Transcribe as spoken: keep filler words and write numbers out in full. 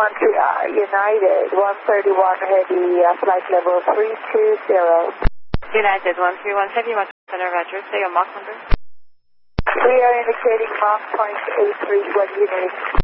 one three, uh, United, one thirty-one Heavy, uh, flight level three two zero. United, one three one Heavy, Mach Center, Roger. Say your Mach number. We are indicating Mach point eight three when you need.